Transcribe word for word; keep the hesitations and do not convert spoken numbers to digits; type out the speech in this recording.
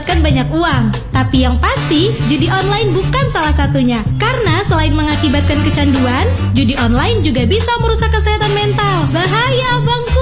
mendapatkan banyak uang. Tapi yang pasti, judi online bukan salah satunya. Karena selain mengakibatkan kecanduan, judi online juga bisa merusak kesehatan mental. Bahaya, abangku!